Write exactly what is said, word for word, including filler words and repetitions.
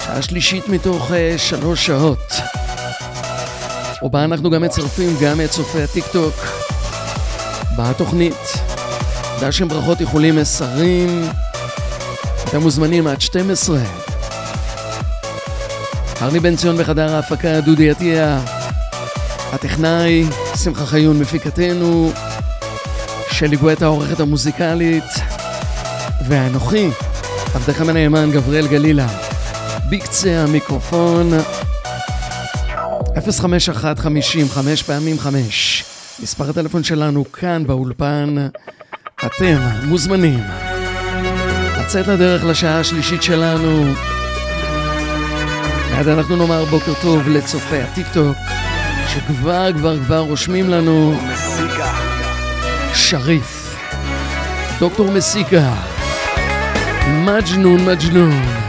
שעה שלישית מתוך uh, שלוש שעות, ובה אנחנו גם מצרפים גם את צופי הטיק טוק בתוכנית. דשם ברכות, איחולים, מסרים. אתם מוזמנים עד שתים עשרה. הרני בן ציון בחדר ההפקה, דודי עטיה הטכנאי, שמחה חיון מפיקתנו, שלי גואטה העורכת המוזיקלית, ואנוכי עבדכם הנאמן גבריאל גלילה בקצה המיקרופון. אפס חמש אחת חמישים חמש פעמים חמש מספר הטלפון שלנו כאן באולפן. אתם מוזמנים לצאת לדרך לשעה השלישית שלנו. מיד אנחנו נאמר בוקר טוב לצופי הטיק טוק שכבר כבר כבר רושמים לנו. שריף, דוקטור מסיקה, מג'נון מג'נון.